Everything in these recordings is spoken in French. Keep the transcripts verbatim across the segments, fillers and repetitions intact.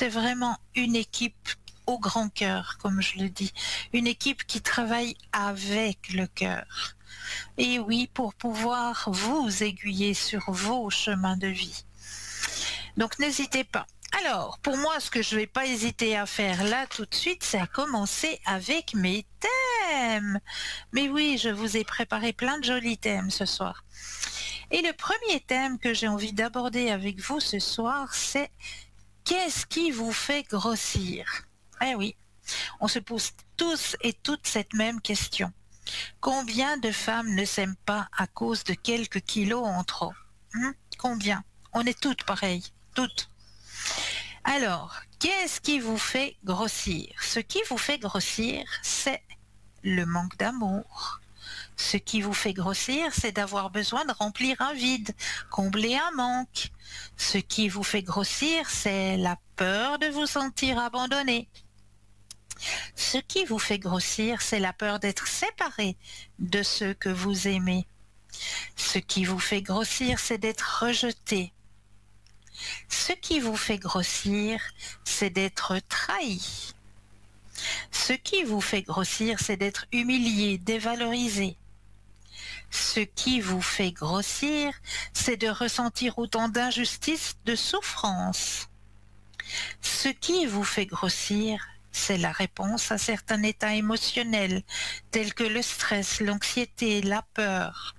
c'est vraiment une équipe au grand cœur, comme je le dis, une équipe qui travaille avec le cœur. Et oui, pour pouvoir vous aiguiller sur vos chemins de vie. Donc n'hésitez pas. Alors, pour moi, ce que je ne vais pas hésiter à faire là tout de suite, c'est à commencer avec mes thèmes. Mais oui, je vous ai préparé plein de jolis thèmes ce soir. Et le premier thème que j'ai envie d'aborder avec vous ce soir, c'est qu'est-ce qui vous fait grossir? Eh oui, on se pose tous et toutes cette même question. Combien de femmes ne s'aiment pas à cause de quelques kilos en trop? Hein? Combien? On est toutes pareilles, toutes. Alors, qu'est-ce qui vous fait grossir? Ce qui vous fait grossir, c'est le manque d'amour. Ce qui vous fait grossir, c'est d'avoir besoin de remplir un vide, combler un manque. Ce qui vous fait grossir, c'est la peur de vous sentir abandonné. Ce qui vous fait grossir, c'est la peur d'être séparé de ceux que vous aimez. Ce qui vous fait grossir, c'est d'être rejeté. Ce qui vous fait grossir, c'est d'être trahi. Ce qui vous fait grossir, c'est d'être humilié, dévalorisé. Ce qui vous fait grossir, c'est de ressentir autant d'injustice, de souffrance. Ce qui vous fait grossir, c'est la réponse à certains états émotionnels, tels que le stress, l'anxiété, la peur.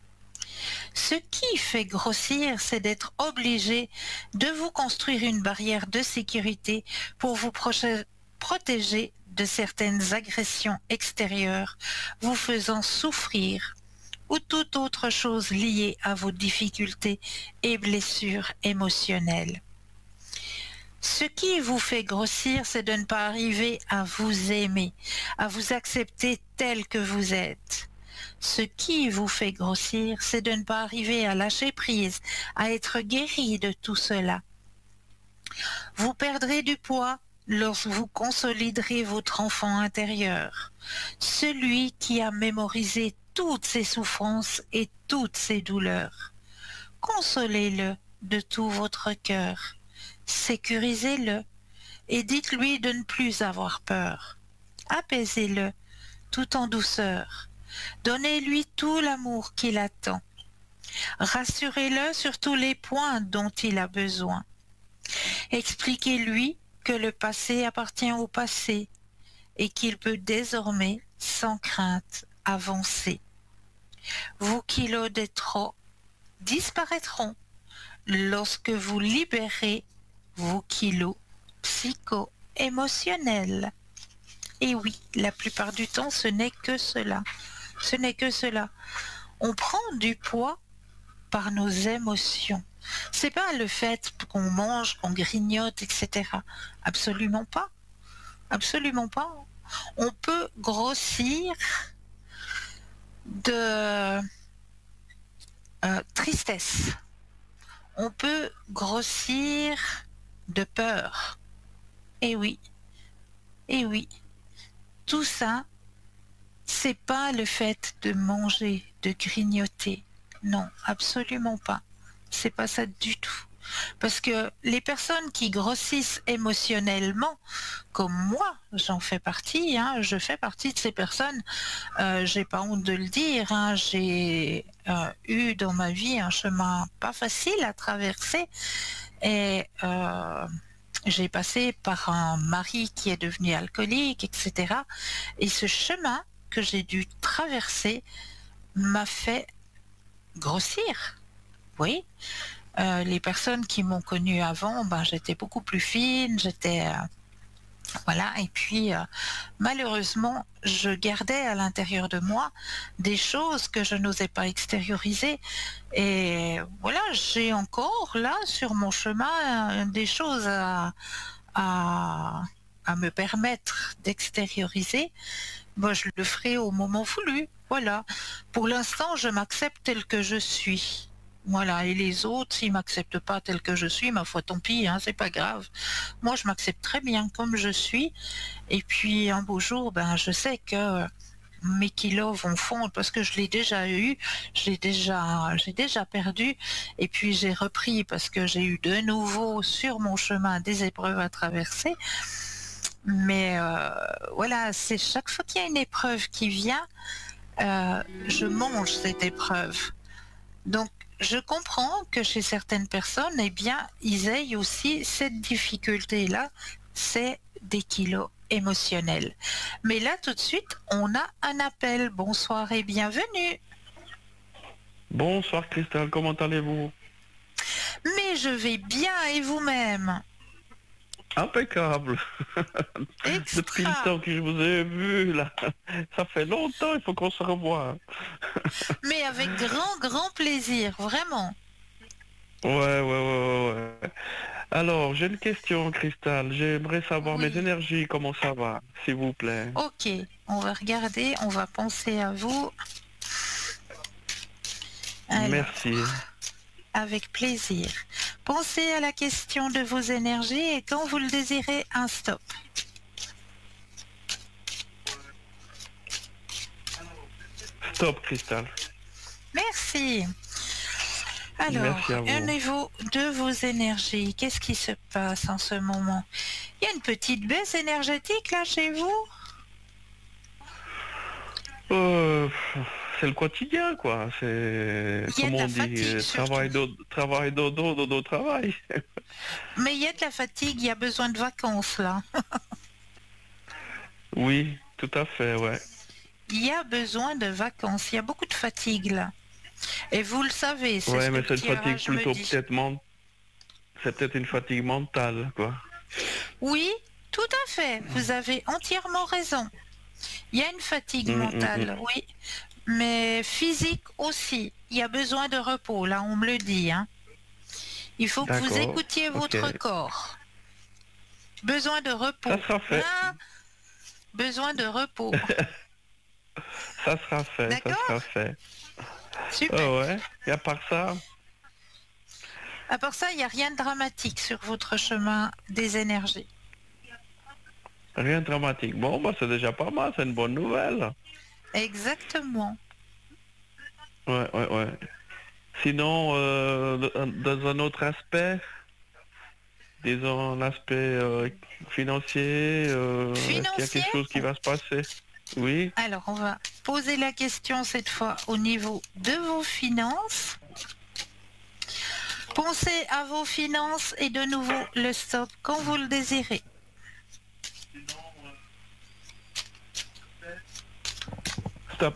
Ce qui fait grossir, c'est d'être obligé de vous construire une barrière de sécurité pour vous protéger de certaines agressions extérieures, vous faisant souffrir, ou toute autre chose liée à vos difficultés et blessures émotionnelles. Ce qui vous fait grossir, c'est de ne pas arriver à vous aimer, à vous accepter tel que vous êtes. Ce qui vous fait grossir, c'est de ne pas arriver à lâcher prise, à être guéri de tout cela. Vous perdrez du poids lorsque vous consoliderez votre enfant intérieur, celui qui a mémorisé toutes ses souffrances et toutes ses douleurs. Consolez-le de tout votre cœur, sécurisez-le et dites-lui de ne plus avoir peur. Apaisez-le tout en douceur. Donnez-lui tout l'amour qu'il attend. Rassurez-le sur tous les points dont il a besoin. Expliquez-lui que le passé appartient au passé et qu'il peut désormais, sans crainte, avancer. Vos kilos de trop disparaîtront lorsque vous libérez vos kilos psycho-émotionnels. Et oui, la plupart du temps, ce n'est que cela. Ce n'est que cela. On prend du poids par nos émotions. C'est pas le fait qu'on mange, qu'on grignote, et cetera. Absolument pas. Absolument pas. On peut grossir de euh, tristesse. On peut grossir de peur. Et oui. Et oui. Tout ça, c'est pas le fait de manger, de grignoter. Non, absolument pas. C'est pas ça du tout. Parce que les personnes qui grossissent émotionnellement, comme moi, j'en fais partie, hein, je fais partie de ces personnes, euh, j'ai pas honte de le dire, hein, j'ai euh, eu dans ma vie un chemin pas facile à traverser et euh, j'ai passé par un mari qui est devenu alcoolique, et cetera. Et ce chemin que j'ai dû traverser m'a fait grossir. Oui, euh, les personnes qui m'ont connue avant, ben, j'étais beaucoup plus fine, j'étais... Euh, voilà, et puis euh, malheureusement, je gardais à l'intérieur de moi des choses que je n'osais pas extérioriser. Et voilà, j'ai encore là sur mon chemin des choses à, à, à me permettre d'extérioriser. Moi, je le ferai au moment voulu. Voilà. Pour l'instant, je m'accepte tel que je suis. Voilà, et les autres, s'ils m'acceptent pas tel que je suis, ma foi, tant pis, hein, c'est pas grave. Moi, je m'accepte très bien comme je suis. Et puis, un beau jour, ben, je sais que mes kilos vont fondre parce que je l'ai déjà eu, j'ai déjà, j'ai déjà perdu et puis j'ai repris parce que j'ai eu de nouveau sur mon chemin des épreuves à traverser. Mais euh, voilà, c'est chaque fois qu'il y a une épreuve qui vient, euh, je mange cette épreuve. Donc, je comprends que chez certaines personnes, eh bien, ils aient aussi cette difficulté-là, c'est des kilos émotionnels. Mais là, tout de suite, on a un appel. Bonsoir et bienvenue. Bonsoir Christelle, comment allez-vous? Mais je vais bien et vous-même? Impeccable. Depuis le Extra. temps que je vous ai vu, là, ça fait longtemps, il faut qu'on se revoie. Mais avec grand, grand plaisir, vraiment. Ouais, ouais, ouais, ouais, ouais. Alors, j'ai une question, Christelle. J'aimerais savoir mes Oui. énergies, comment ça va, s'il vous plaît. Ok, on va regarder, on va penser à vous. Alors, Merci. avec plaisir. Pensez à la question de vos énergies et quand vous le désirez, un stop. Stop, Christelle. Merci. Alors, Merci à au vous. niveau de vos énergies, qu'est-ce qui se passe en ce moment? Il y a une petite baisse énergétique là chez vous? Euh, c'est le quotidien, quoi. C'est, Il y a de comment la on dit, fatigue euh, surtout. travail, dodo, travail, dodo, dodo, travail. Mais il y a de la fatigue, il y a besoin de vacances là. Oui, tout à fait, ouais. Il y a besoin de vacances, il y a beaucoup de fatigue là. Et vous le savez, c'est ce Ouais, que mais le c'est une fatigue tirage me plutôt dit. peut-être mentale. C'est peut-être une fatigue mentale, quoi. Oui, tout à fait, vous avez entièrement raison. Il y a une fatigue Hum, hum, hum. mentale, oui, mais physique aussi. Il y a besoin de repos, là on me le dit, hein. Il faut que vous D'accord, écoutiez ok. votre corps. Besoin de Ça repos. sera fait. Plein besoin de repos. Ça sera fait, ça sera D'accord? fait. Super. Oh ouais, et à part ça, À part ça, il n'y a rien de dramatique sur votre chemin des énergies. rien de dramatique. Bon, bah c'est déjà pas mal, c'est une bonne nouvelle. Exactement. Ouais, ouais, ouais. Sinon, euh, dans un autre aspect, disons un aspect euh, financier, euh, est-ce qu'il y a Financier? quelque chose qui va se passer? Oui, Alors, on va poser la question cette fois au niveau de vos finances. Pensez à vos finances et de nouveau le stop quand vous le désirez. stop.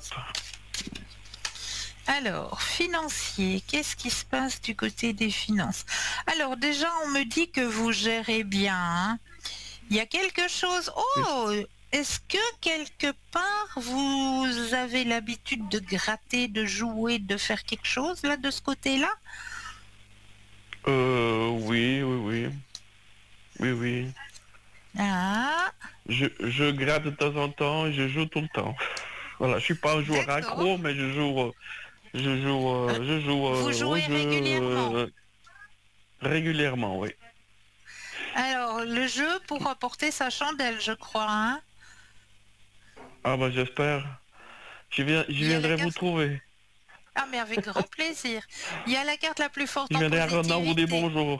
Alors, financier, qu'est-ce qui se passe du côté des finances? Alors déjà, on me dit que vous gérez bien, hein. Il y a quelque chose. Oh, est-ce que quelque part vous avez l'habitude de gratter, de jouer, de faire quelque chose là de ce côté-là? Euh, oui, oui, oui. Oui, oui. Ah, Je, je gratte de temps en temps et je joue tout le temps. Voilà, je suis pas un joueur d'accord. accro, mais je joue, euh, je joue, Euh, euh, je joue Vous euh, au jouez jeu régulièrement. euh, régulièrement, oui. Alors, le jeu pour apporter sa chandelle, je crois, hein. Ah bah j'espère. Je viens, je Il y a la viendrai vous carte. trouver. Ah, mais avec grand plaisir. Il y a la carte la plus forte Je en viendrai à Renan vous dire positivité. bonjour.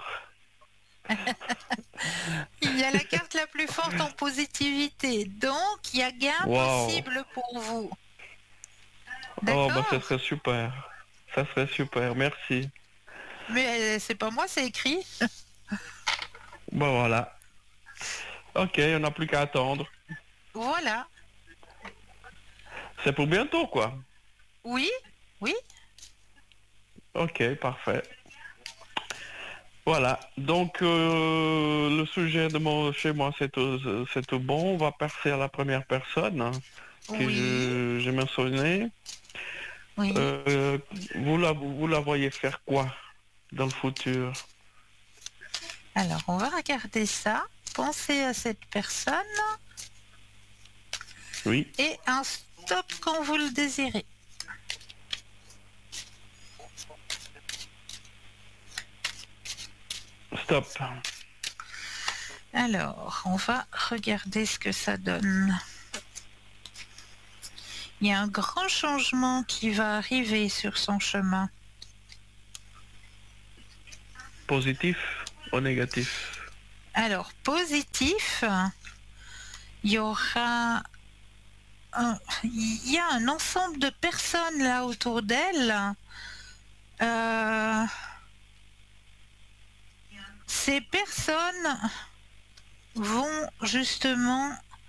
Il y a la carte la plus forte en positivité. Donc, il y a gain Waouh. possible pour vous. Oh bah ce D'accord? serait super. Ça serait super. Merci. Mais euh, c'est pas moi, c'est écrit. Bah voilà. Ok, on n'a plus qu'à attendre. Voilà. C'est pour bientôt quoi. Oui, oui. Ok, parfait. Voilà, donc euh, le sujet de mon chez moi c'est tout, c'est tout bon. On va passer à la première personne hein, que Oui, je j'ai mentionné. oui. Euh, vous la vous la voyez faire quoi dans le futur? Alors, on va regarder ça. Pensez à cette personne Oui, et un stop quand vous le désirez. stop. Alors, on va regarder ce que ça donne. Il y a un grand changement qui va arriver sur son chemin. Positif ou négatif? Alors, positif, il y aura un, il y a un ensemble de personnes là autour d'elle. Euh, ces personnes vont justement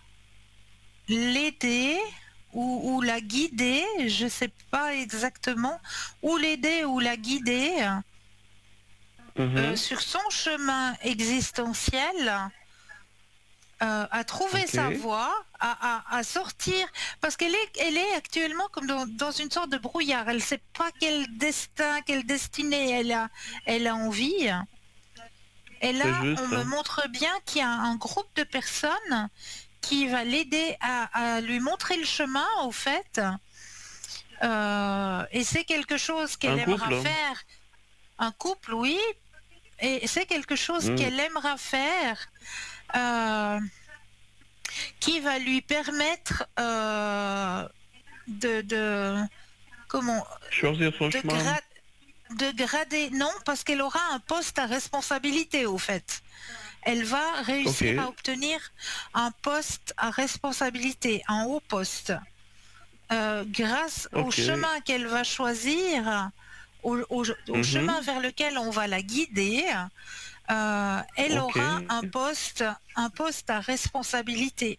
l'aider ou, ou la guider, je ne sais pas exactement, ou l'aider ou la guider Mhm. euh, sur son chemin existentiel, euh, à trouver Ok. sa voie, à, à- à sortir, parce qu'elle est, elle est actuellement comme dans, dans une sorte de brouillard. Elle ne sait pas quel destin, quelle destinée elle a, elle a envie. Et C'est là, on juste, me hein. montre bien qu'il y a un groupe de personnes qui va l'aider à, à lui montrer le chemin, au fait. Euh, et c'est quelque chose qu'elle Un aimera couple, hein. faire. Un couple, oui. Et c'est quelque chose Mm. qu'elle aimera faire, euh, qui va lui permettre euh, de, de comment Choisir son de, chemin. gra- de grader. Non, parce qu'elle aura un poste à responsabilité, au fait. Elle va réussir Ok. à obtenir un poste à responsabilité, un haut poste. Euh, grâce au Ok. chemin qu'elle va choisir, au, au- au chemin Mhm. vers lequel on va la guider, euh, elle Ok. aura un poste, un poste à responsabilité.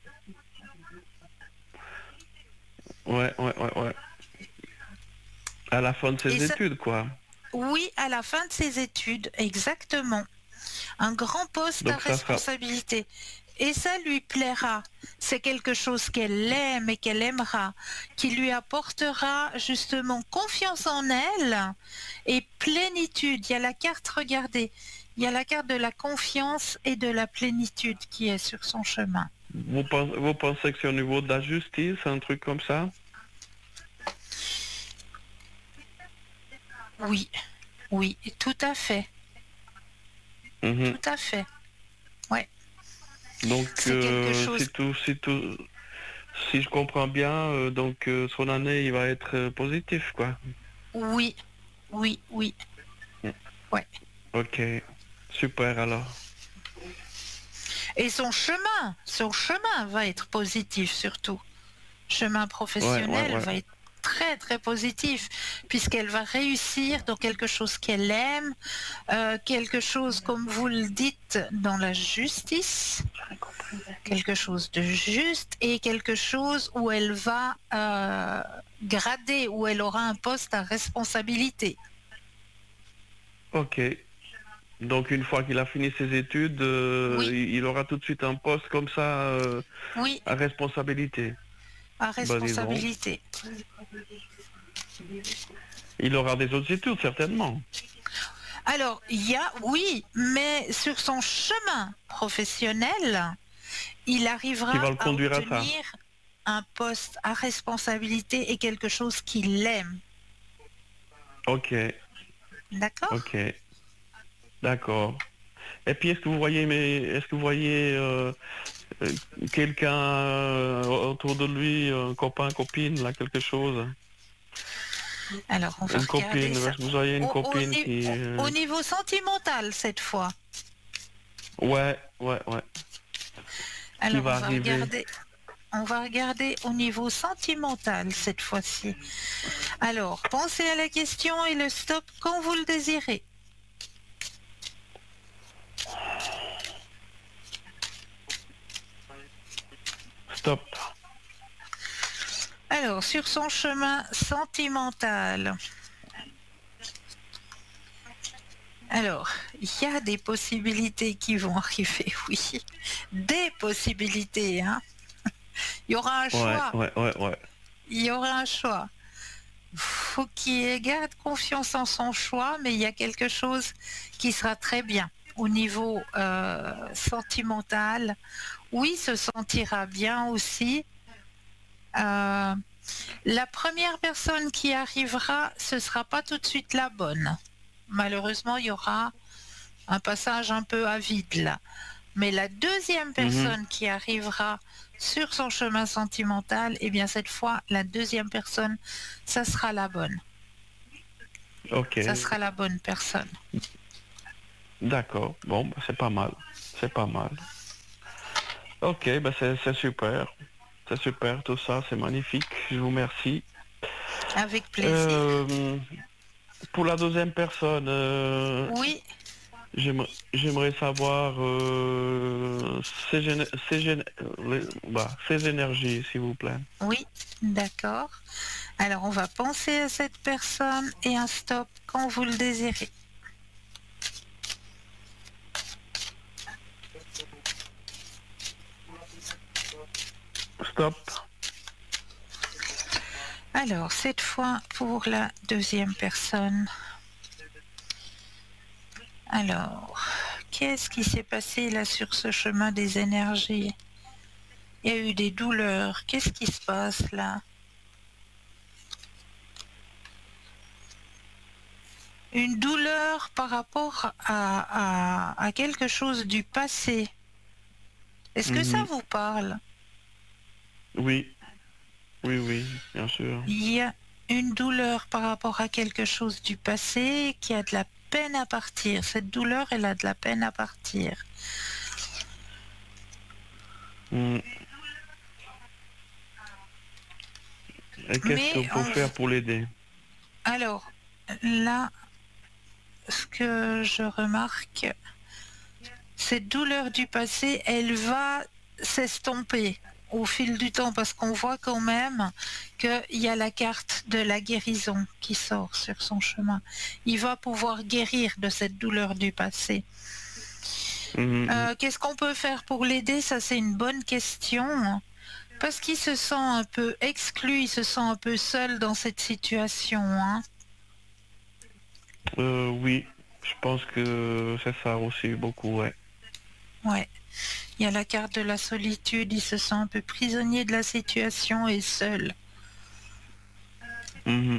Ouais, ouais, ouais, ouais. À la fin de Et ses ça, études, quoi. oui, à la fin de ses études, exactement. Un grand poste à Donc ça sera. responsabilité. Et ça lui plaira. C'est quelque chose qu'elle aime et qu'elle aimera, qui lui apportera justement confiance en elle et plénitude. Il y a la carte, regardez, il y a la carte de la confiance et de la plénitude qui est sur son chemin. Vous pensez, vous pensez que c'est au niveau de la justice, un truc comme ça? Oui, oui, tout à fait, Mhm. tout à fait. Ouais, Donc, c'est quelque euh, chose. si tout, si tout, si je comprends bien, euh, donc euh, son année, il va être euh, positif, quoi. Oui, oui, oui. Ouais. Ok, super alors. Et son chemin, son chemin va être positif surtout. Chemin Ouais, ouais, professionnel ouais. va être très très positif puisqu'elle va réussir dans quelque chose qu'elle aime, euh, quelque chose comme vous le dites dans la justice, quelque chose de juste et quelque chose où elle va euh, grader, où elle aura un poste à responsabilité. Ok. Donc une fois qu'il a fini ses études, euh, Oui, il il aura tout de suite un poste comme ça euh, oui, à responsabilité. à Bah dis donc. responsabilité. Il aura des autres études certainement. Alors, il y a, oui, mais sur son chemin professionnel, il Qui arrivera va le à conduire à ça. obtenir un poste à responsabilité et quelque chose qu'il aime. Ok, D'accord? ok, d'accord. Et puis est-ce que vous voyez, mais est-ce que vous voyez euh, euh, quelqu'un euh, autour de lui, un copain, copine, là, quelque chose? Alors, on va Une regarder copine, ça. est-ce que vous voyez une Au, au copine ni- qui... au- euh, au niveau sentimental, cette fois. Ouais, ouais, ouais. Qui Alors, on va va arriver. regarder. On va regarder au niveau sentimental cette fois-ci. Alors, pensez à la question et le stop quand vous le désirez. Stop. Alors, sur son chemin sentimental. Alors, il y a des possibilités qui vont arriver, oui. Des possibilités, hein. Il y aura un Ouais, choix. ouais, ouais, ouais. Il y aura un choix. Faut qu'il garde confiance en son choix, mais il y a quelque chose qui sera très bien au niveau euh, sentimental. Oui, il se sentira bien aussi. Euh, la première personne qui arrivera, ce sera pas tout de suite la bonne. Malheureusement, il y aura un passage un peu à vide là. Mais la deuxième personne mmh. qui arrivera sur son chemin sentimental, eh bien cette fois, la deuxième personne, ça sera la bonne. Ok. Ça sera la bonne personne. D'accord. Bon, bah, c'est pas mal. C'est pas mal. Ok, bah c'est, c'est super. C'est super, tout ça, c'est magnifique. Je vous remercie. Avec plaisir. Euh, pour la deuxième personne, euh, oui. J'aimerais, j'aimerais savoir euh, ses, gén- ses, gén- les- bah, ses énergies, s'il vous plaît. Oui, d'accord. Alors, on va penser à cette personne et un stop quand vous le désirez. Stop. Alors, cette fois, pour la deuxième personne. Alors, qu'est-ce qui s'est passé là sur ce chemin des énergies? Il y a eu des douleurs. Qu'est-ce qui se passe là? Une douleur par rapport à, à, à quelque chose du passé. Est-ce que Mm-hmm. ça vous parle? Oui, oui, oui, bien sûr. Il y a une douleur par rapport à quelque chose du passé qui a de la peine à partir. Cette douleur, elle a de la peine à partir. Mm. Et qu'est-ce Mais qu'on peut on... faire pour l'aider? Alors, là, ce que je remarque, cette douleur du passé, elle va s'estomper au fil du temps parce qu'on voit quand même qu'il y a la carte de la guérison qui sort sur son chemin. Il va pouvoir guérir de cette douleur du passé. Mmh. Euh, qu'est-ce qu'on peut faire pour l'aider? Ça, c'est une bonne question. Parce qu'il se sent un peu exclu, il se sent un peu seul dans cette situation. Hein. Euh, oui, je pense que c'est ça aussi, beaucoup, ouais. Ouais. Il y a la carte de la solitude, il se sent un peu prisonnier de la situation et seul. Mmh.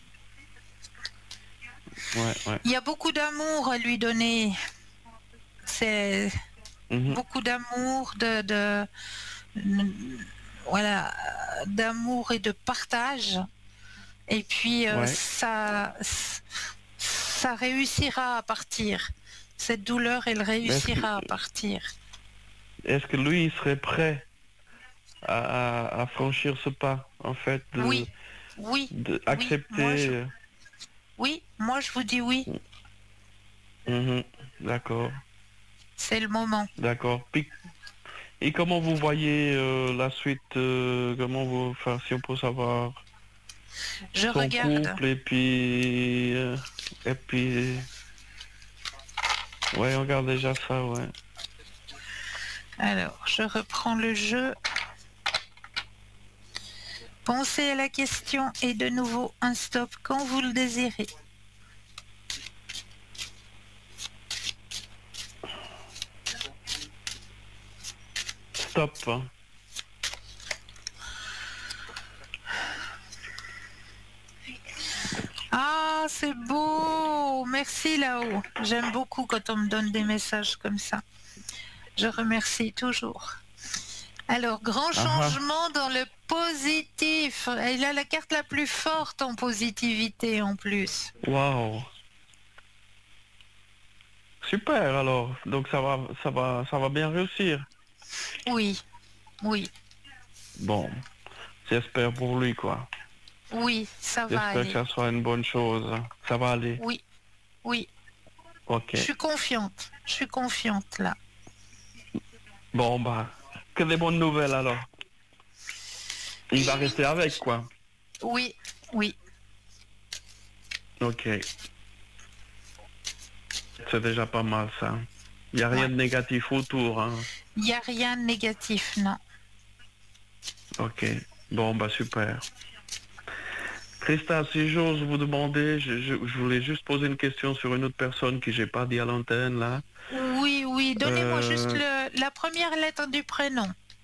Ouais, ouais. Il y a beaucoup d'amour à lui donner. C'est mmh. beaucoup d'amour, de, de, de voilà, d'amour et de partage. Et puis euh, ouais. ça, ça réussira à partir. Cette douleur, elle réussira que, à partir. Est-ce que lui, il serait prêt à, à, à franchir ce pas, en fait, de, oui, oui, d'accepter oui. Moi, je... oui, moi je vous dis oui. Mmh. D'accord. C'est le moment. D'accord. Et comment vous voyez euh, la suite, euh, comment vous, enfin, si on peut savoir je son regarde. couple et puis, euh, et puis, ouais, on regarde déjà ça, ouais. Alors, je reprends le jeu. Pensez à la question et de nouveau un stop quand vous le désirez. Stop. Hein. Ah, c'est beau. Merci là-haut. J'aime beaucoup quand on me donne des messages comme ça. Je remercie toujours. Alors, grand changement uh-huh. dans le positif. Il a la carte la plus forte en positivité en plus. Waouh. Super alors. Donc ça va, ça va, ça va bien réussir. Oui, oui. Bon, j'espère pour lui quoi. Oui, ça va aller. J'espère que ça soit une bonne chose. Ça va aller. Oui, oui. Ok. Je suis confiante. Je suis confiante là. Bon bah, que des bonnes nouvelles alors. Il va rester avec quoi. Oui, oui. Ok. C'est déjà pas mal ça. Il n'y a rien ouais. de négatif autour. Hein. Il n'y a rien de négatif, non. Ok. Bon bah super. Christa, si j'ose vous demander, je, je, je voulais juste poser une question sur une autre personne que j'ai pas dit à l'antenne là. Oui, oui. Donnez-moi euh... juste le, la première lettre du prénom.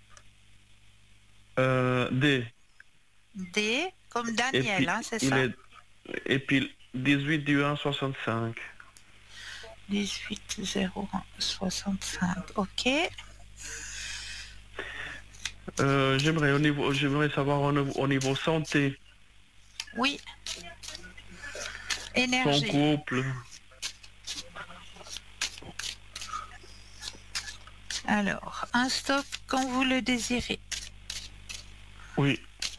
Euh, D. D, comme Daniel, hein, c'est ça. Est... Et puis dix-huit du un soixante-cinq. dix-huit zéro un soixante-cinq. Ok. Euh, j'aimerais au niveau, j'aimerais savoir au niveau, au niveau santé. Oui. Son Énergie. couple. Alors, un stop quand vous le désirez. Oui.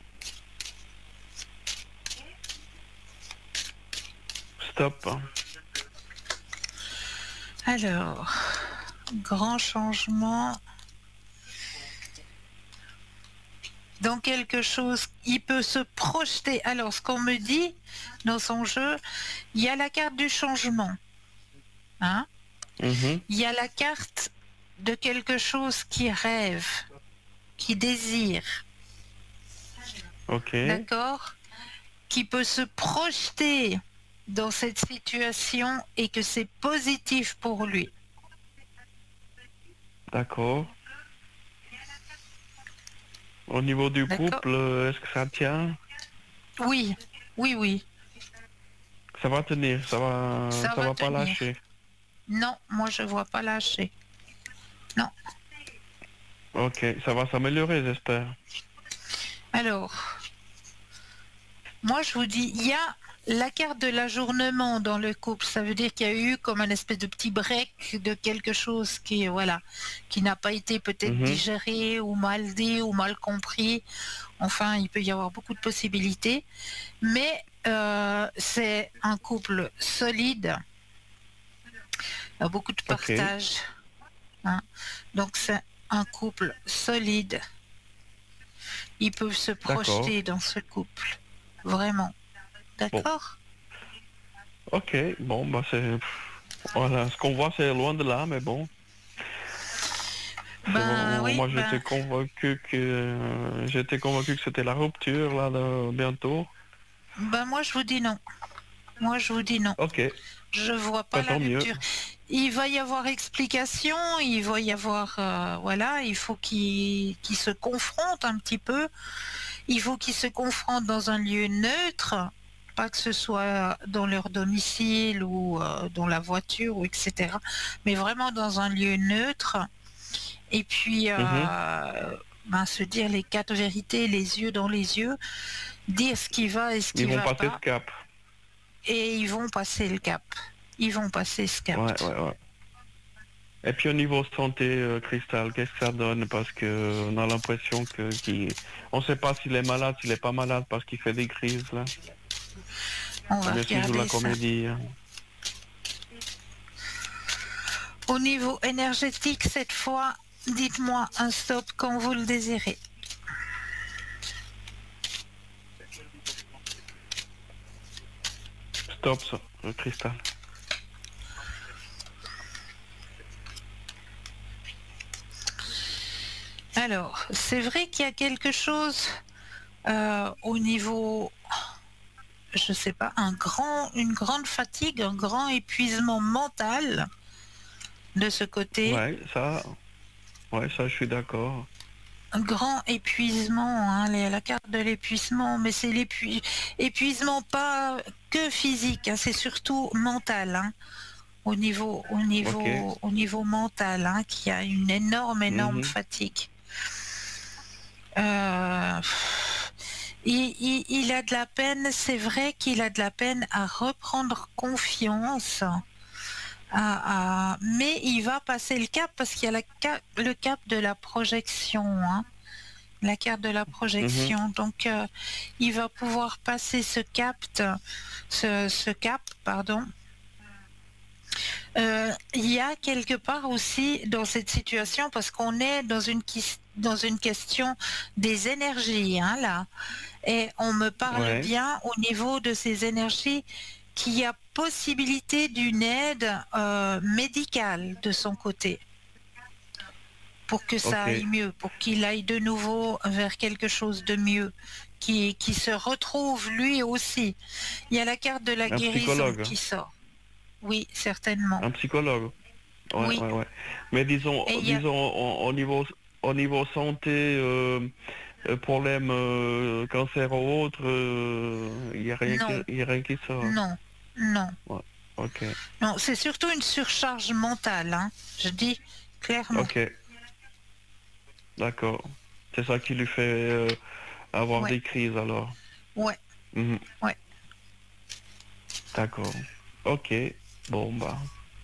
Stop. Alors, grand changement. Dans quelque chose, il peut se projeter. Alors, ce qu'on me dit dans son jeu, il y a la carte du changement. Hein? Mm-hmm. Il y a la carte de quelque chose qui rêve, qui désire. Ok. D'accord? Qui peut se projeter dans cette situation et que c'est positif pour lui. D'accord. Au niveau du couple, est-ce que ça tient? Oui, oui, oui. Ça va tenir, ça va, Ça, ça va, va pas tenir. lâcher. Non, moi je vois pas lâcher. Non. Ok, ça va s'améliorer, j'espère. Alors, moi je vous dis, il y a la carte de l'ajournement dans le couple. Ça veut dire qu'il y a eu comme un espèce de petit break de quelque chose qui, voilà, qui n'a pas été peut-être Mm-hmm. digéré ou mal dit ou mal compris. Enfin, il peut y avoir beaucoup de possibilités. Mais euh, c'est un couple solide. Il y a beaucoup de partage. Okay. Hein. Donc c'est un couple solide. Ils peuvent se projeter dans ce couple. Vraiment. D'accord? Bon. Ok, bon, bah c'est... Voilà, ce qu'on voit c'est loin de là, mais bon. Ben Bon, oui, moi ben... j'étais convaincu que euh, j'étais convaincu que c'était la rupture là de, bientôt. Ben moi je vous dis non. Moi je vous dis non. Ok. Je vois pas Pas la tant mieux. rupture. Il va y avoir explication, il va y avoir euh, voilà, il faut qu'ils qu'ils se confrontent un petit peu. Il faut qu'ils se confrontent dans un lieu neutre, pas que ce soit dans leur domicile ou euh, dans la voiture ou et cetera. Mais vraiment dans un lieu neutre. Et puis euh, Mm-hmm. ben, se dire les quatre vérités, les yeux dans les yeux, dire ce qui va et ce qui Ils vont va passer pas. ce cap. Et ils vont passer le cap. Ils vont passer ce cap. Ouais, ouais, ouais. Et puis au niveau santé, euh, Cristal, qu'est-ce que ça donne? Parce que on a l'impression que qu'il... on ne sait pas s'il est malade, s'il est pas malade parce qu'il fait des crises là. On va Ou bien s'il joue la regarder ça. comédie. Hein. Au niveau énergétique, cette fois, dites-moi un stop quand vous le désirez. Stop ça, le Cristal. Alors, c'est vrai qu'il y a quelque chose euh, au niveau, je sais pas, un grand, une grande fatigue, un grand épuisement mental de ce côté. Ouais, ça, ouais, ça, je suis d'accord. Un grand épuisement, hein, la carte de l'épuisement, mais c'est l'épuisement pas que physique, hein, c'est surtout mental. Hein. Au niveau, au niveau, Ok. au niveau mental, hein, qui a une énorme, énorme Mm-hmm. fatigue. Euh, il, il, il a de la peine, c'est vrai qu'il a de la peine à reprendre confiance, à, à, mais il va passer le cap parce qu'il y a la, le cap de la projection, hein, la carte de la projection. Mm-hmm. Donc, euh, il va pouvoir passer ce cap, ce, ce cap, pardon. Euh, il y a quelque part aussi dans cette situation, parce qu'on est dans une, dans une question des énergies, hein, là, et on me parle Ouais. bien au niveau de ces énergies qu'il y a possibilité d'une aide euh, médicale de son côté pour que ça Okay. aille mieux, pour qu'il aille de nouveau vers quelque chose de mieux, qui, qui se retrouve lui aussi. Il y a la carte de la Un guérison psychologue. qui sort. Oui, certainement. Un psychologue. Ouais, Oui. ouais, ouais. Mais disons, Et disons au, au niveau, au niveau santé, euh, problème euh, cancer ou autre, il euh, n'y a rien, non, qui, y a rien qui sort. non, non. Ouais. ok. Non, c'est surtout une surcharge mentale, hein. Je dis clairement. Ok. D'accord. C'est ça qui lui fait euh, avoir Ouais. des crises alors. Ouais. Mhm. Ouais. D'accord. Ok. Bon bah.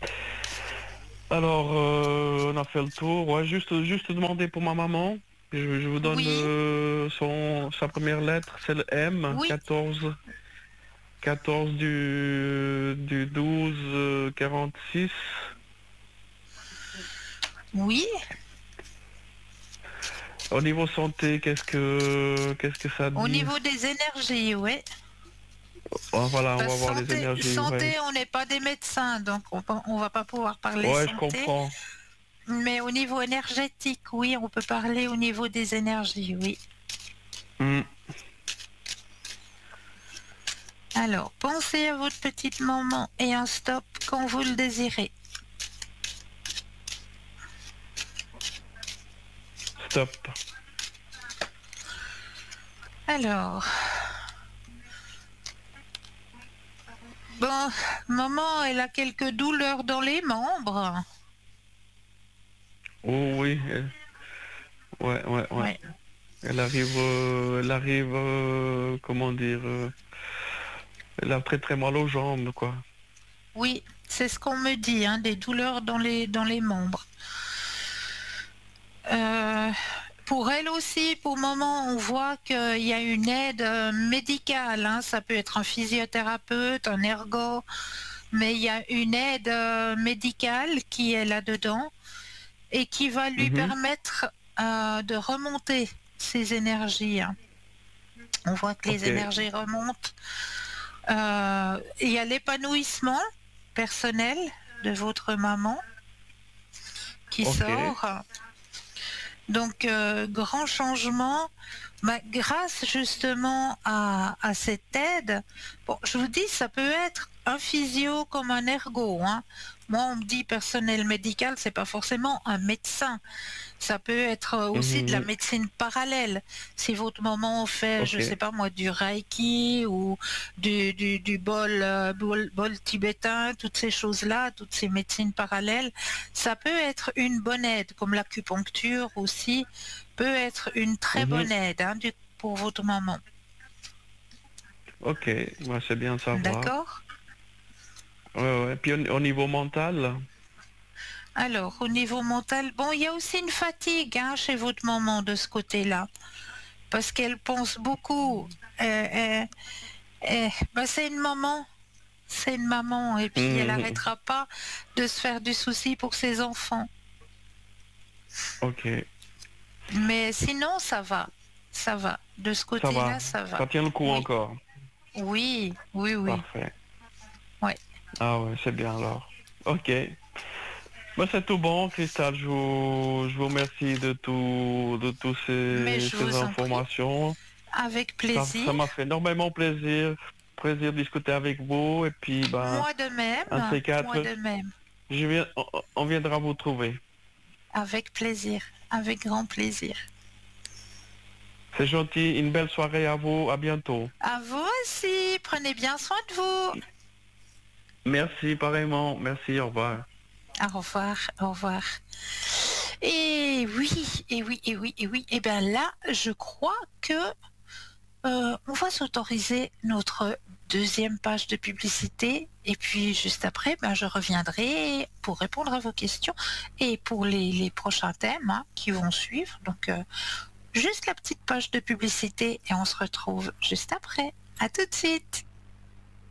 Alors euh, on a fait le tour. Ouais, juste juste demander pour ma maman. Je, je vous donne Oui. euh, son sa première lettre, c'est le M, Oui. quatorze quatorze du du douze euh, quarante-six. Oui. Au niveau santé, qu'est-ce que qu'est-ce que ça Au dit? niveau des énergies, oui. Oh, voilà, on Bah, va voir les santé, énergies, ouais. santé, on n'est pas des médecins, donc on pa- on va pas pouvoir parler Ouais, je santé. comprends. Mais au niveau énergétique, oui, on peut parler au niveau des énergies, oui. Hmm. Alors, pensez à votre petite maman et un stop quand vous le désirez. Stop. Alors, bon, maman, elle a quelques douleurs dans les membres. Oh oui. elle- Ouais, ouais, ouais. Ouais. Elle arrive, euh, elle arrive, euh, comment dire, euh, elle a très très mal aux jambes, quoi. Oui, c'est ce qu'on me dit, hein, des douleurs dans les, dans les membres. Euh, pour elle aussi, pour le moment, on voit qu'il y a une aide euh, médicale, hein. Ça peut être un physiothérapeute, un ergo, mais il y a une aide euh, médicale qui est là-dedans et qui va lui Mhm. permettre euh, de remonter ses énergies, hein. On voit que les Ok, énergies remontent. Euh, il y a l'épanouissement personnel de votre maman qui ok. sort. Donc, euh, grand changement, bah, grâce justement à, à cette aide. Bon, je vous dis, ça peut être un physio comme un ergo, hein. Moi, on me dit personnel médical, c'est pas forcément un médecin. Ça peut être aussi de la Mhm. médecine parallèle. Si votre maman fait, je Ok, sais pas moi, du reiki ou du, du, du bol, euh, bol, bol tibétain, toutes ces choses-là, toutes ces médecines parallèles, ça peut être une bonne aide, comme l'acupuncture aussi, peut être une très Mhm. bonne aide, hein, du- pour votre maman. Ok, ouais, c'est bien de savoir. D'accord? Ouais, ouais. Puis au, au niveau mental, Alors, au niveau mental, bon, il y a aussi une fatigue, hein, chez votre maman de ce côté-là, parce qu'elle pense beaucoup. Euh, euh, euh, bah, c'est une maman, c'est une maman, et puis elle Mhm. n'arrêtera pas de se faire du souci pour ses enfants. Ok, Mais sinon, ça va, ça va. De ce ça va, côté-là, ça va. ça tient le coup Oui, encore. oui, oui, oui. Parfait. Ouais. Ah ouais, c'est bien alors. Ok. Bah, c'est tout bon, Cristal. Je vous, je vous remercie de tout, de tous Mais ces, je ces vous en prie, informations. avec Ça, plaisir. ça m'a fait énormément plaisir, plaisir de discuter avec vous. Et puis, ben, Moi de un de même, ces moi quatre, de même. je viens, on, on viendra vous trouver. Avec plaisir, avec grand plaisir. C'est gentil. Une belle soirée à vous. À bientôt. À vous aussi, prenez bien soin de vous. Merci, pareillement. Merci. Au revoir. Au revoir, au revoir. Et oui, et oui, et oui, et oui. Et bien là, je crois que euh, on va s'autoriser notre deuxième page de publicité. Et puis juste après, ben, je reviendrai pour répondre à vos questions et pour les, les prochains thèmes, hein, qui vont suivre. Donc euh, juste la petite page de publicité et on se retrouve juste après. À tout de suite.